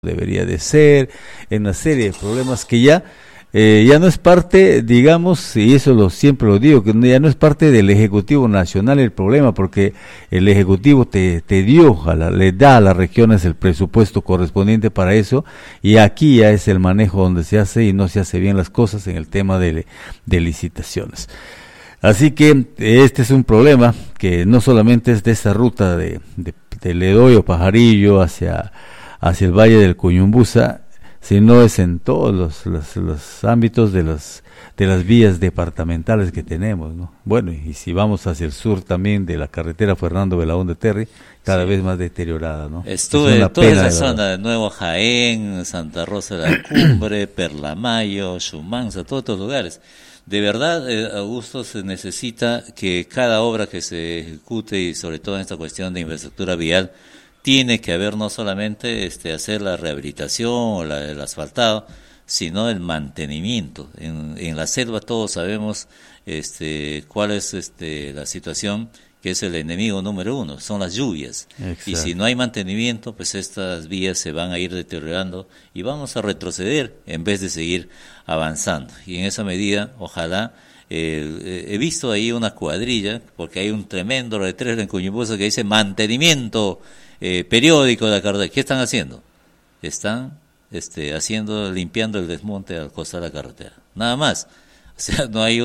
debería de ser, en una serie de problemas que ya no es parte, digamos, y eso siempre lo digo, que ya no es parte del Ejecutivo Nacional el problema, porque el Ejecutivo te dio, le da a las regiones el presupuesto correspondiente para eso, y aquí ya es el manejo donde se hace y no se hace bien las cosas en el tema de licitaciones. Así que este es un problema que no solamente es de esa ruta de Ledoy o Pajarillo hacia el Valle del Cuyumbusa, sino es en todos los ámbitos de las vías departamentales que tenemos, ¿no? Bueno, y si vamos hacia el sur también de la carretera Fernando Belaúnde Terry, cada vez más deteriorada, ¿no? Estuve en toda esa zona de Nuevo Jaén, Santa Rosa de la Cumbre, Perlamayo, Shumanza, todos estos lugares. De verdad, Augusto, se necesita que cada obra que se ejecute, y sobre todo en esta cuestión de infraestructura vial, tiene que haber no solamente hacer la rehabilitación o el asfaltado, sino el mantenimiento. En la selva todos sabemos cuál es la situación, que es el enemigo número uno, son las lluvias. Exacto. Y si no hay mantenimiento, pues estas vías se van a ir deteriorando y vamos a retroceder en vez de seguir avanzando. Y en esa medida, ojalá, he visto ahí una cuadrilla, porque hay un tremendo letrero en Cuyumbusa que dice mantenimiento periódico de la carretera. ¿Qué están haciendo? Están limpiando el desmonte al costar de la carretera. Nada más. O sea, no hay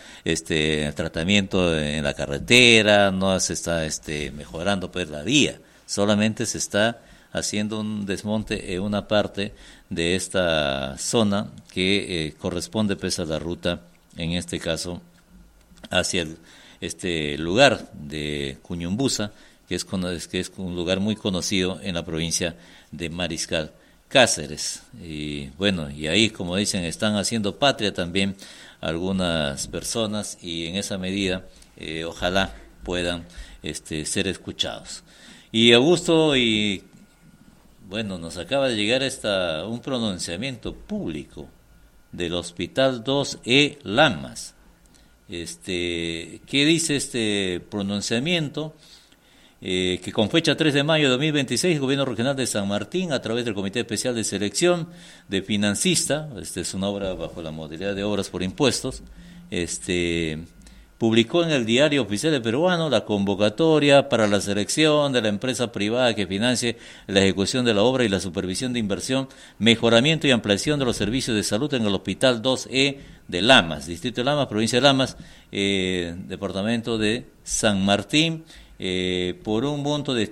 tratamiento en la carretera, no se está mejorando pues la vía. Solamente se está haciendo un desmonte en una parte de esta zona que corresponde pues a la ruta, en este caso, hacia el lugar de Cuyumbusa, que es un lugar muy conocido en la provincia de Mariscal Cáceres. Y bueno, y ahí, como dicen, están haciendo patria también algunas personas, y en esa medida ojalá puedan ser escuchados. Y Augusto, y bueno, nos acaba de llegar un pronunciamiento público del Hospital 2E Lamas. ¿Qué dice este pronunciamiento? Que con fecha 3 de mayo de 2026, el Gobierno Regional de San Martín, a través del Comité Especial de Selección de Financista, es una obra bajo la modalidad de obras por impuestos, publicó en el Diario Oficial del Peruano la convocatoria para la selección de la empresa privada que financie la ejecución de la obra y la supervisión de inversión, mejoramiento y ampliación de los servicios de salud en el Hospital 2E de Lamas, Distrito de Lamas, Provincia de Lamas, Departamento de San Martín, por un monto de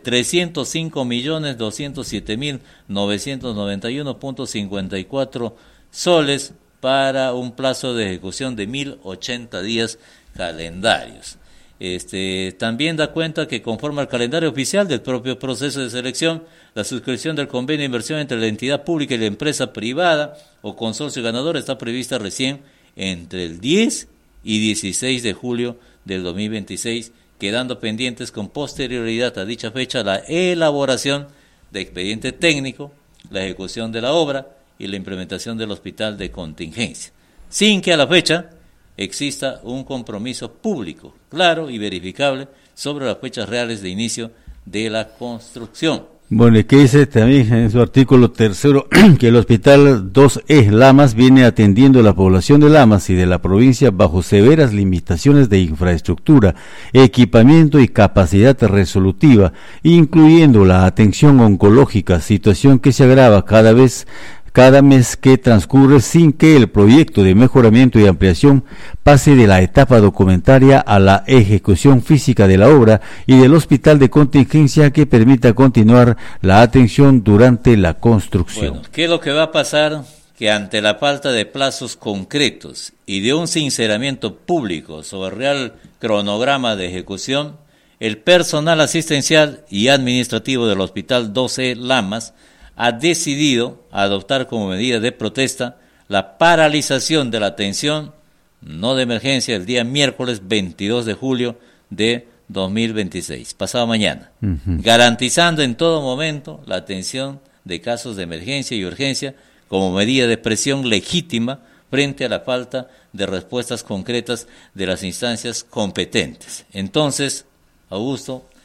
305.207.991.54 soles para un plazo de ejecución de 1.080 días calendarios. También da cuenta que conforme al calendario oficial del propio proceso de selección, la suscripción del convenio de inversión entre la entidad pública y la empresa privada o consorcio ganador está prevista recién entre el 10 y 16 de julio del 2026, quedando pendientes con posterioridad a dicha fecha la elaboración de expediente técnico, la ejecución de la obra y la implementación del hospital de contingencia, sin que a la fecha exista un compromiso público, claro y verificable sobre las fechas reales de inicio de la construcción. Bueno, y que dice también en su artículo tercero que el Hospital 2E Lamas viene atendiendo a la población de Lamas y de la provincia bajo severas limitaciones de infraestructura, equipamiento y capacidad resolutiva, incluyendo la atención oncológica, situación que se agrava cada mes que transcurre sin que el proyecto de mejoramiento y ampliación pase de la etapa documentaria a la ejecución física de la obra y del hospital de contingencia que permita continuar la atención durante la construcción. Bueno, ¿qué es lo que va a pasar? Que ante la falta de plazos concretos y de un sinceramiento público sobre el real cronograma de ejecución, el personal asistencial y administrativo del Hospital 12 Lamas ha decidido adoptar como medida de protesta la paralización de la atención no de emergencia el día miércoles 22 de julio de 2026, pasado mañana, garantizando en todo momento la atención de casos de emergencia y urgencia como medida de presión legítima frente a la falta de respuestas concretas de las instancias competentes. Entonces, Augusto,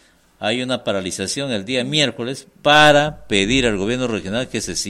hay una paralización el día miércoles para pedir al gobierno regional que se